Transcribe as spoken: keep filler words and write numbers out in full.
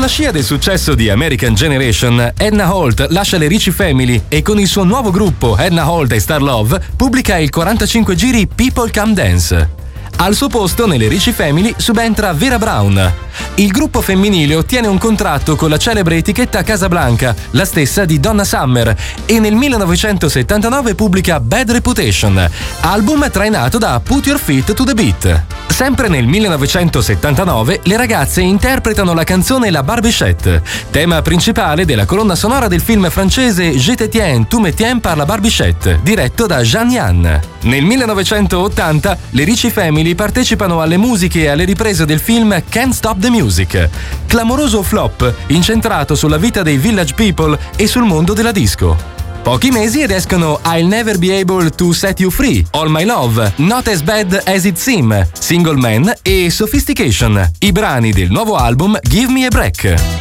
Sulla scia del successo di American Generation, Edna Holt lascia le Ricci Family e con il suo nuovo gruppo Edna Holt e Star Love pubblica il quarantacinque giri People Come Dance. Al suo posto nelle Ricci Family subentra Vera Brown. Il gruppo femminile ottiene un contratto con la celebre etichetta Casablanca, la stessa di Donna Summer, e nel millenovecentosettantanove pubblica Bad Reputation, album trainato da Put Your Feet to the Beat. Sempre nel millenovecentosettantanove le ragazze interpretano la canzone La Barbichette, tema principale della colonna sonora del film francese Je te tiens, tu me tiens par la Barbichette, diretto da Jean Yann. Nel millenovecentottanta le Ricci Family partecipano alle musiche e alle riprese del film Can't Stop the Music, clamoroso flop incentrato sulla vita dei Village People e sul mondo della disco. Pochi mesi ed escono I'll Never Be Able to Set You Free, All My Love, Not As Bad As It Seems, Single Man e Sophistication, i brani del nuovo album Give Me a Break.